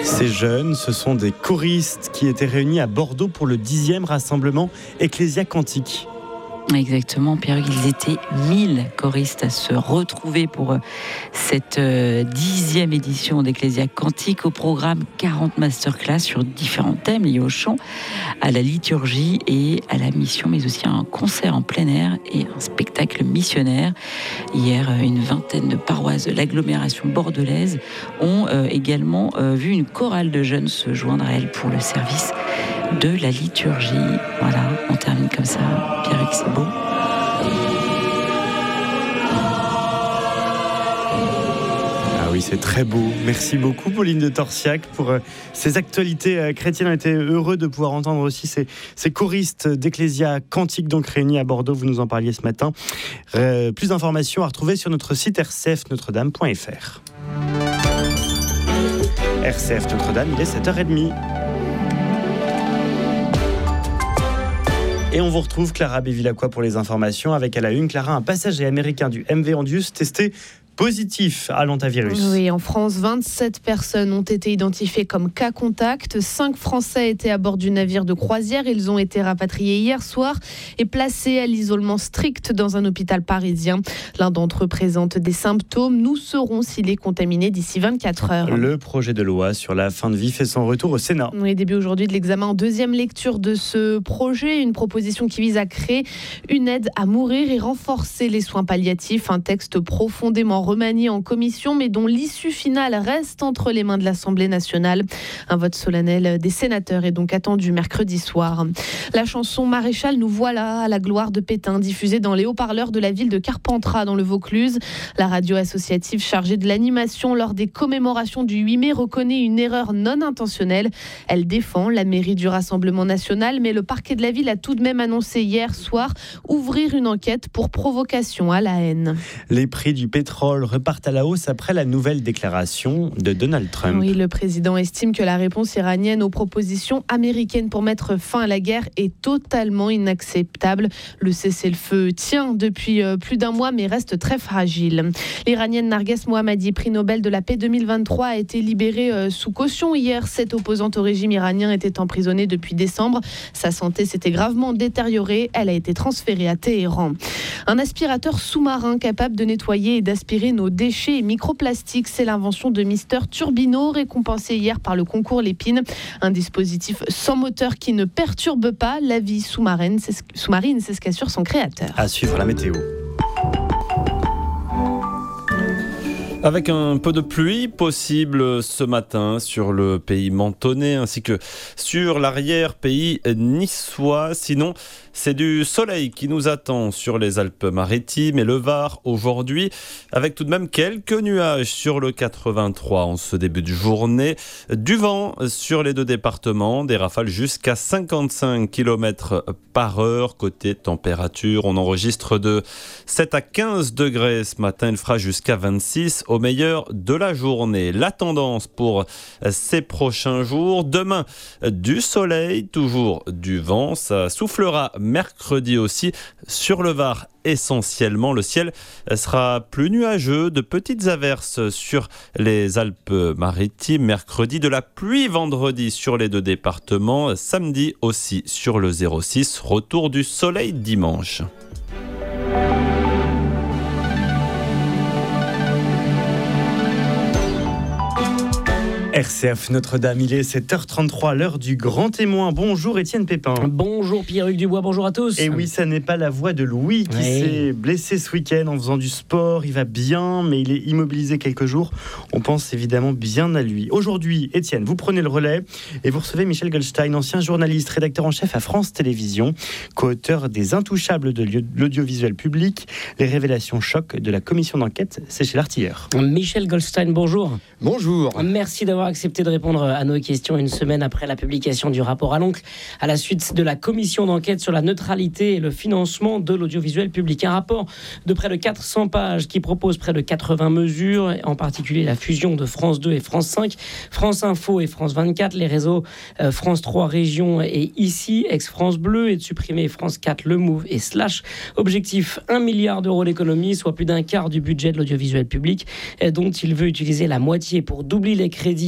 Ces jeunes, ce sont des choristes qui étaient réunis à Bordeaux pour le 10e rassemblement Ecclésia Cantique. Exactement, Pierre, ils étaient 1000 choristes à se retrouver pour cette 10e édition d'Ecclésia Cantique. Au programme, 40 masterclass sur différents thèmes liés au chant, à la liturgie et à la mission, mais aussi un concert en plein air et un spectacle missionnaire. Hier, une vingtaine de paroisses de l'agglomération bordelaise ont également vu une chorale de jeunes se joindre à elle pour le service de la liturgie. Voilà, on termine comme ça. Pierre, c'est beau. Ah oui, c'est très beau. Merci beaucoup, Pauline de Torsiac, pour ces actualités chrétiennes. On était heureux de pouvoir entendre aussi ces choristes d'Ecclésia Cantique, donc réunis à Bordeaux. Vous nous en parliez ce matin. Plus d'informations à retrouver sur notre site rcfnotredame.fr. RCF Notre-Dame, il est 7h30. Et on vous retrouve Clara Bévilacqua pour les informations. Avec à la une, Clara, un passager américain du MV Andius testé positif à l'hantavirus. Oui, en France, 27 personnes ont été identifiées comme cas contact. 5 Français étaient à bord du navire de croisière. Ils ont été rapatriés hier soir et placés à l'isolement strict dans un hôpital parisien. L'un d'entre eux présente des symptômes. Nous saurons s'il est contaminé d'ici 24 heures. Le projet de loi sur la fin de vie fait son retour au Sénat. Oui, début aujourd'hui de l'examen en deuxième lecture de ce projet. Une proposition qui vise à créer une aide à mourir et renforcer les soins palliatifs. Un texte profondément remanié en commission, mais dont l'issue finale reste entre les mains de l'Assemblée nationale. Un vote solennel des sénateurs est donc attendu mercredi soir. La chanson Maréchal, nous voilà à la gloire de Pétain, diffusée dans les haut-parleurs de la ville de Carpentras dans le Vaucluse. La radio associative chargée de l'animation lors des commémorations du 8 mai reconnaît une erreur non intentionnelle. Elle défend la mairie du Rassemblement national, mais le parquet de la ville a tout de même annoncé hier soir ouvrir une enquête pour provocation à la haine. Les prix du pétrole repartent à la hausse après la nouvelle déclaration de Donald Trump. Oui, le président estime que la réponse iranienne aux propositions américaines pour mettre fin à la guerre est totalement inacceptable. Le cessez-le-feu tient depuis plus d'un mois, mais reste très fragile. L'Iranienne Narges Mohammadi, prix Nobel de la paix 2023, a été libérée sous caution hier. Cette opposante au régime iranien était emprisonnée depuis décembre. Sa santé s'était gravement détériorée. Elle a été transférée à Téhéran. Un aspirateur sous-marin capable de nettoyer et d'aspirer nos déchets et microplastiques, c'est l'invention de Mister Turbino, récompensé hier par le concours Lépine. Un dispositif sans moteur qui ne perturbe pas la vie sous-marine, c'est ce qu'assure son créateur. À suivre la météo. Avec un peu de pluie possible ce matin sur le pays mentonais ainsi que sur l'arrière-pays niçois. Sinon, c'est du soleil qui nous attend sur les Alpes-Maritimes et le Var aujourd'hui, avec tout de même quelques nuages sur le 83 en ce début de journée. Du vent sur les deux départements, des rafales jusqu'à 55 km/h. Côté température, on enregistre de 7 à 15 degrés ce matin. Il fera jusqu'à 26 au meilleur de la journée. La tendance pour ces prochains jours: demain, du soleil, toujours du vent. Ça soufflera mercredi aussi sur le Var essentiellement. Le ciel sera plus nuageux, de petites averses sur les Alpes-Maritimes. Mercredi, de la pluie vendredi sur les deux départements. Samedi aussi sur le 06. Retour du soleil dimanche. RCF Notre-Dame, il est 7h33, l'heure du grand témoin. Bonjour Étienne Pépin. Bonjour Pierre-Hugues Dubois, bonjour à tous. Et oui, ça n'est pas la voix de Louis qui s'est blessé ce week-end en faisant du sport. Il va bien, mais il est immobilisé quelques jours. On pense évidemment bien à lui. Aujourd'hui, Étienne, vous prenez le relais et vous recevez Michel Goldstein, ancien journaliste, rédacteur en chef à France Télévisions, co-auteur des Intouchables de l'audiovisuel public, les révélations choc de la commission d'enquête, c'est chez l'Artilleur. Michel Goldstein, bonjour. Bonjour. Merci d'avoir accepté de répondre à nos questions une semaine après la publication du rapport à l'oncle, à la suite de la commission d'enquête sur la neutralité et le financement de l'audiovisuel public. Un rapport de près de 400 pages qui propose près de 80 mesures, en particulier la fusion de France 2 et France 5, France Info et France 24, les réseaux France 3 Régions et Ici, ex-France Bleu, et de supprimer France 4, Le Move et Slash. Objectif, 1 milliard d'euros d'économie, soit plus d'un quart du budget de l'audiovisuel public, dont il veut utiliser la moitié pour doubler les crédits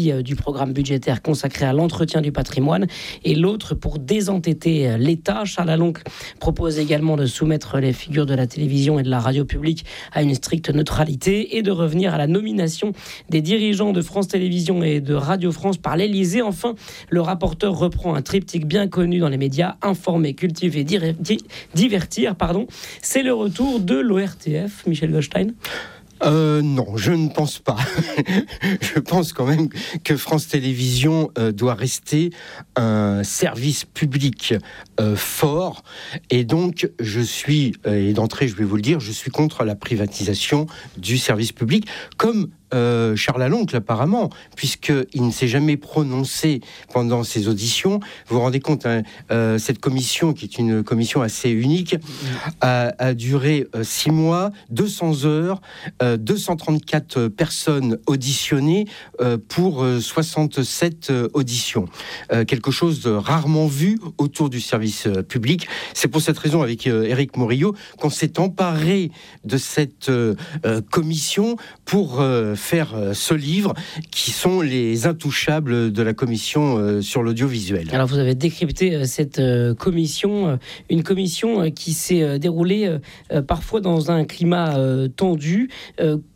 partie du programme budgétaire consacré à l'entretien du patrimoine et l'autre pour désentêter l'État. Charles Aloncle propose également de soumettre les figures de la télévision et de la radio publique à une stricte neutralité et de revenir à la nomination des dirigeants de France Télévisions et de Radio France par l'Élysée. Enfin, le rapporteur reprend un triptyque bien connu dans les médias, informer, cultiver, divertir. C'est le retour de l'ORTF, Michel Goldstein. Non, je ne pense pas. Je pense quand même que France Télévisions doit rester un service public fort. Et donc, et d'entrée, je vais vous le dire, je suis contre la privatisation du service public, comme Charles Aloncle apparemment, puisqu'il ne s'est jamais prononcé pendant ses auditions. Vous vous rendez compte, cette commission, qui est une commission assez unique, a duré 6 mois, 200 heures, 234 personnes auditionnées pour 67 auditions. Quelque chose de rarement vu autour du service public. C'est pour cette raison, avec Éric Morillo, qu'on s'est emparé de cette commission pour faire ce livre qui sont les intouchables de la commission sur l'audiovisuel. Alors vous avez décrypté cette commission, une commission qui s'est déroulée parfois dans un climat tendu.